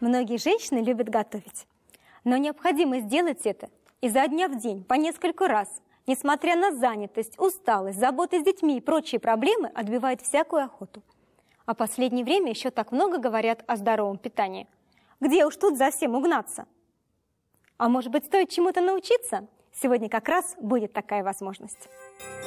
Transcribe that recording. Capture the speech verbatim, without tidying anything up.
Многие женщины любят готовить, но необходимо сделать это изо дня в день, по несколько раз. Несмотря на занятость, усталость, заботы с детьми и прочие проблемы, отбивает всякую охоту. А в последнее время еще так много говорят о здоровом питании. Где уж тут за всем угнаться? А может быть, стоит чему-то научиться? Сегодня как раз будет такая возможность.